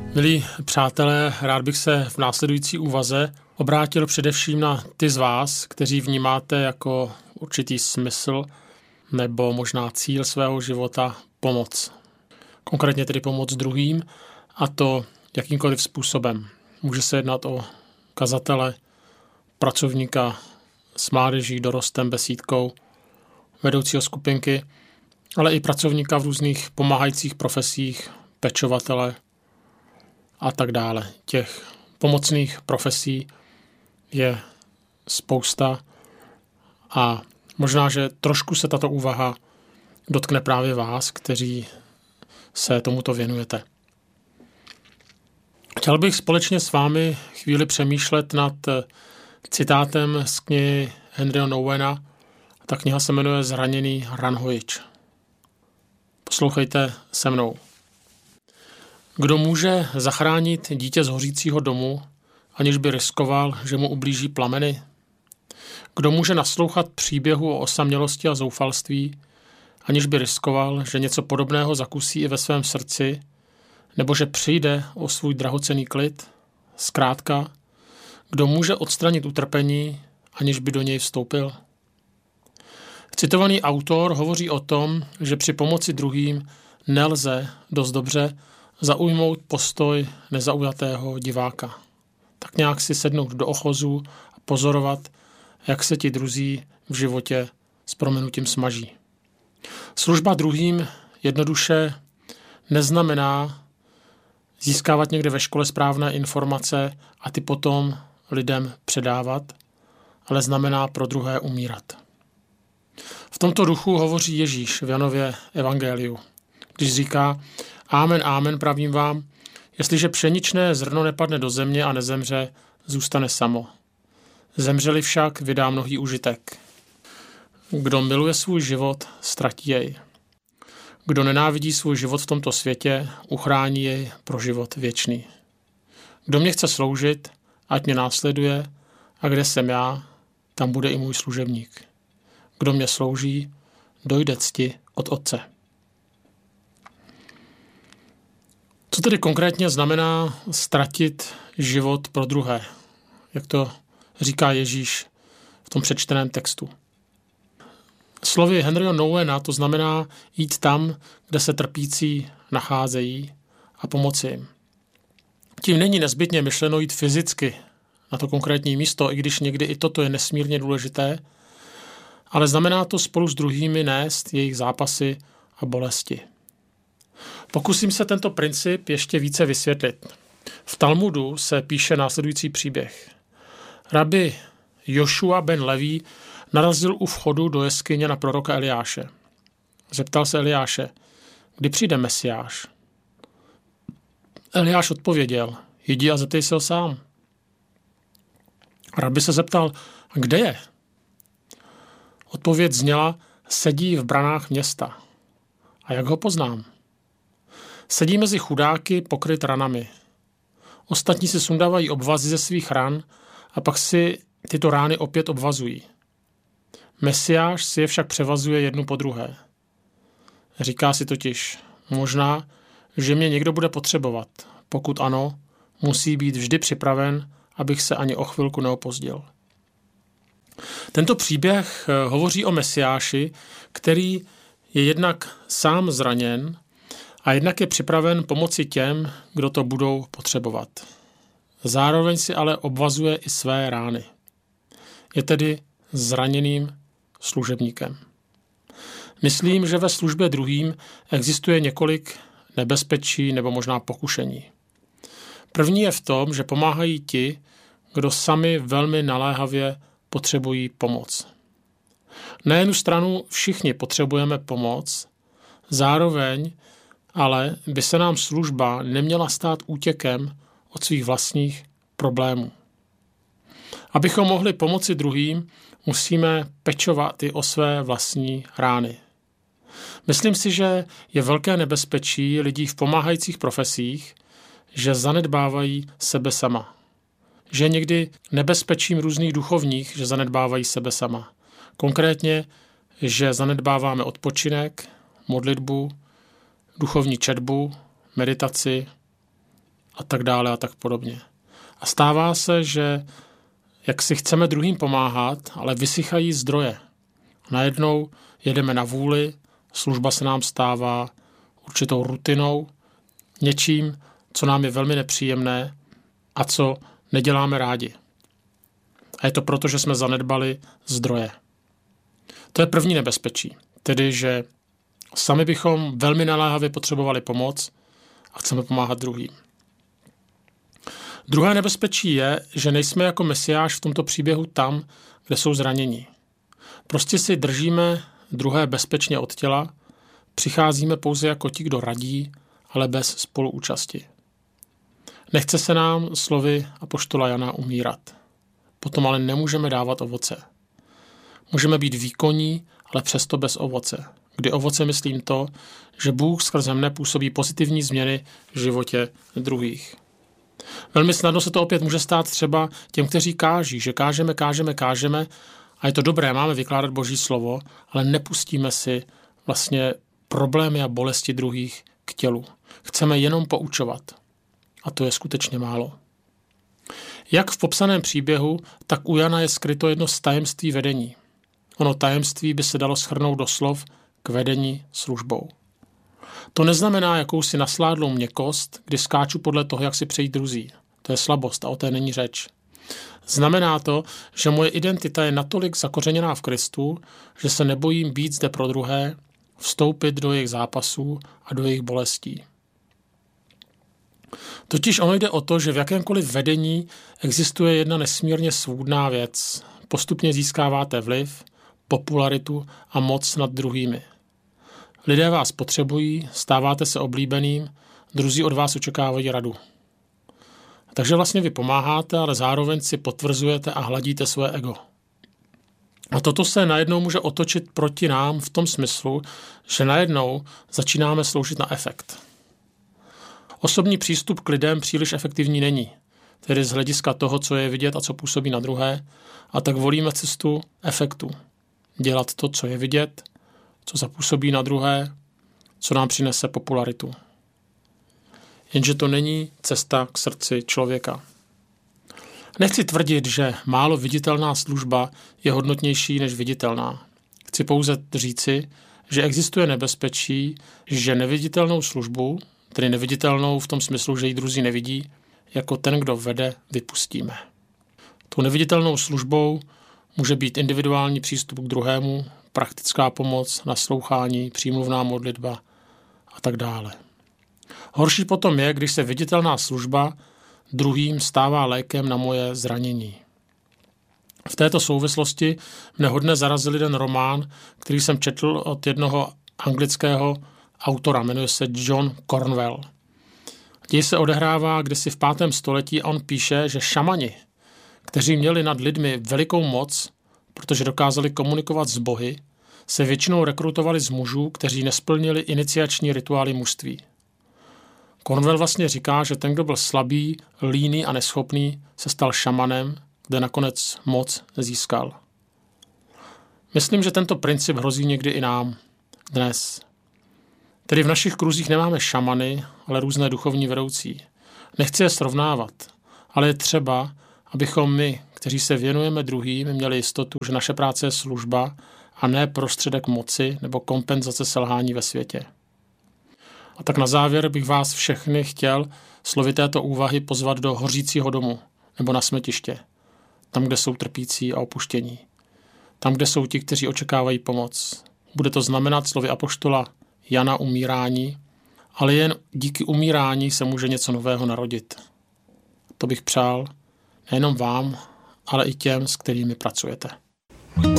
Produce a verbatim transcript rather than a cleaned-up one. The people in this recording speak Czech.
Milí přátelé, rád bych se v následující úvaze obrátil především na ty z vás, kteří vnímáte jako určitý smysl nebo možná cíl svého života pomoc. Konkrétně tedy pomoc druhým, a to jakýmkoliv způsobem. Může se jednat o kazatele, pracovníka s mládeží, dorostem, besídkou, vedoucího skupinky, ale i pracovníka v různých pomáhajících profesích, pečovatele a tak dále. Těch pomocných profesí je spousta a možná, že trošku se tato úvaha dotkne právě vás, kteří se tomuto věnujete. Chtěl bych společně s vámi chvíli přemýšlet nad citátem z knihy Henryho Nouwena. Ta kniha se jmenuje Zraněný ranhojič. Poslouchejte se mnou. Kdo může zachránit dítě z hořícího domu, aniž by riskoval, že mu ublíží plameny? Kdo může naslouchat příběhu o osamělosti a zoufalství, aniž by riskoval, že něco podobného zakusí i ve svém srdci, nebo že přijde o svůj drahocenný klid? Zkrátka, kdo může odstranit utrpení, aniž by do něj vstoupil? Citovaný autor hovoří o tom, že při pomoci druhým nelze dost dobře zaujmout postoj nezaujatého diváka. Tak nějak si sednout do ochozu a pozorovat, jak se ti druzí v životě s prominutím smaží. Služba druhým jednoduše neznamená získávat někde ve škole správné informace a ty potom lidem předávat, ale znamená pro druhé umírat. V tomto duchu hovoří Ježíš v Janově evangeliu, když říká: Amen, amen, pravím vám, jestliže pšeničné zrno nepadne do země a nezemře, zůstane samo. Zemřeli však, vydá mnohý užitek. Kdo miluje svůj život, ztratí jej. Kdo nenávidí svůj život v tomto světě, uchrání jej pro život věčný. Kdo mě chce sloužit, ať mě následuje, a kde jsem já, tam bude i můj služebník. Kdo mě slouží, dojde cti od Otce. Co tedy konkrétně znamená ztratit život pro druhé? Jak to říká Ježíš v tom přečteném textu. Slovy Henryho Nouwena to znamená jít tam, kde se trpící nacházejí, a pomoci jim. Tím není nezbytně myšleno jít fyzicky na to konkrétní místo, i když někdy i toto je nesmírně důležité, ale znamená to spolu s druhými nést jejich zápasy a bolesti. Pokusím se tento princip ještě více vysvětlit. V Talmudu se píše následující příběh. Rabi Jošua ben Leví narazil u vchodu do jeskyně na proroka Eliáše. Zeptal se Eliáše, kdy přijde Mesiáš. Eliáš odpověděl, jdi a zeptej se ho sám. Rabi se zeptal, kde je? Odpověď zněla, sedí v branách města. A jak ho poznám? Sedí mezi chudáky pokryt ranami. Ostatní si sundávají obvazy ze svých ran a pak si tyto rány opět obvazují. Mesiáš si je však převazuje jednu po druhé. Říká si totiž, možná, že mě někdo bude potřebovat. Pokud ano, musí být vždy připraven, abych se ani o chvilku neopozdil. Tento příběh hovoří o Mesiáši, který je jednak sám zraněn a jednak je připraven pomoci těm, kdo to budou potřebovat. Zároveň si ale obvazuje i své rány. Je tedy zraněným služebníkem. Myslím, že ve službě druhým existuje několik nebezpečí nebo možná pokušení. První je v tom, že pomáhají ti, kdo sami velmi naléhavě potřebují pomoc. Na jednu stranu všichni potřebujeme pomoc, zároveň ale by se nám služba neměla stát útěkem od svých vlastních problémů. Abychom mohli pomoci druhým, musíme pečovat i o své vlastní rány. Myslím si, že je velké nebezpečí lidí v pomáhajících profesích, že zanedbávají sebe sama. Že je někdy nebezpečím různých duchovních, že zanedbávají sebe sama. Konkrétně, že zanedbáváme odpočinek, modlitbu, duchovní četbu, meditaci a tak dále a tak podobně. A stává se, že jak si chceme druhým pomáhat, ale vysychají zdroje. Najednou jedeme na vůli, služba se nám stává určitou rutinou, něčím, co nám je velmi nepříjemné a co neděláme rádi. A je to proto, že jsme zanedbali zdroje. To je první nebezpečí, tedy že sami bychom velmi naléhavě potřebovali pomoc a chceme pomáhat druhým. Druhé nebezpečí je, že nejsme jako mesiáš v tomto příběhu tam, kde jsou zranění. Prostě si držíme druhé bezpečně od těla, přicházíme pouze jako ti, kdo radí, ale bez spoluúčasti. Nechce se nám slovy apoštola Jana umírat. Potom ale nemůžeme dávat ovoce. Můžeme být výkonní, ale přesto bez ovoce. Kdy ovoce myslím to, že Bůh skrze mne působí pozitivní změny v životě druhých. Velmi snadno se to opět může stát třeba těm, kteří káží, že kážeme, kážeme, kážeme a je to dobré, máme vykládat Boží slovo, ale nepustíme si vlastně problémy a bolesti druhých k tělu. Chceme jenom poučovat. A to je skutečně málo. Jak v popsaném příběhu, tak u Jana je skryto jedno z tajemství vedení. Ono tajemství by se dalo shrnout do slov k vedení službou. To neznamená jakousi nasládlou měkkost, kdy skáču podle toho, jak si přejí druzí. To je slabost a o té není řeč. Znamená to, že moje identita je natolik zakořeněná v Kristu, že se nebojím být zde pro druhé, vstoupit do jejich zápasů a do jejich bolestí. Totiž ono jde o to, že v jakémkoliv vedení existuje jedna nesmírně svůdná věc. Postupně získáváte vliv, popularitu a moc nad druhými. Lidé vás potřebují, stáváte se oblíbeným, druzí od vás očekávají radu. Takže vlastně vy pomáháte, ale zároveň si potvrzujete a hladíte svoje ego. A toto se najednou může otočit proti nám v tom smyslu, že najednou začínáme sloužit na efekt. Osobní přístup k lidem příliš efektivní není, tedy z hlediska toho, co je vidět a co působí na druhé, a tak volíme cestu efektu. Dělat to, co je vidět, co zapůsobí na druhé, co nám přinese popularitu. Jenže to není cesta k srdci člověka. Nechci tvrdit, že málo viditelná služba je hodnotnější než viditelná. Chci pouze říci, že existuje nebezpečí, že neviditelnou službu, tedy neviditelnou v tom smyslu, že ji druzí nevidí, jako ten, kdo vede, vypustíme. Tou neviditelnou službou může být individuální přístup k druhému, praktická pomoc, naslouchání, přímluvná modlitba a tak dále. Horší potom je, když se viditelná služba druhým stává lékem na moje zranění. V této souvislosti mne hodně zarazil jeden román, který jsem četl od jednoho anglického autora, jmenuje se John Cornwell. Děj se odehrává kdysi v pátém století a on píše, že šamani, kteří měli nad lidmi velikou moc, protože dokázali komunikovat s bohy, se většinou rekrutovali z mužů, kteří nesplnili iniciační rituály mužství. Cornwell vlastně říká, že ten, kdo byl slabý, líný a neschopný, se stal šamanem, kde nakonec moc získal. Myslím, že tento princip hrozí někdy i nám dnes. Tedy v našich kruzích nemáme šamany, ale různé duchovní vedoucí. Nechci je srovnávat, ale je třeba, abychom my, kteří se věnujeme druhým, měli jistotu, že naše práce je služba a ne prostředek moci nebo kompenzace selhání ve světě. A tak na závěr bych vás všechny chtěl slovy této úvahy pozvat do hořícího domu nebo na smetiště, tam, kde jsou trpící a opuštění, tam, kde jsou ti, kteří očekávají pomoc. Bude to znamenat slovy apoštola Jana umírání, ale jen díky umírání se může něco nového narodit. To bych přál nejenom vám, ale i těm, s kterými pracujete.